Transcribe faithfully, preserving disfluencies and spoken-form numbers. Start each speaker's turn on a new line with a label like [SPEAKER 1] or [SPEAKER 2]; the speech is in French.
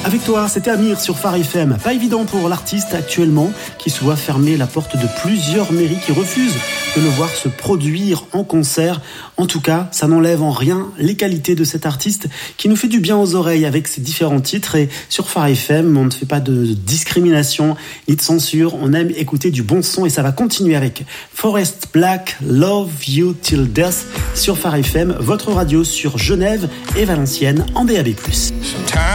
[SPEAKER 1] Avec toi, c'était Amir sur Phare F M. Pas évident pour l'artiste actuellement qui se voit fermer la porte de plusieurs mairies qui refusent de le voir se produire en concert. En tout cas, ça n'enlève en rien les qualités de cet artiste qui nous fait du bien aux oreilles avec ses différents titres. Et sur Phare F M, on ne fait pas de discrimination ni de censure. On aime écouter du bon son et ça va continuer avec Forest Black, Love You Till Death sur Phare F M, votre radio sur Genève et Valenciennes en D A B plus.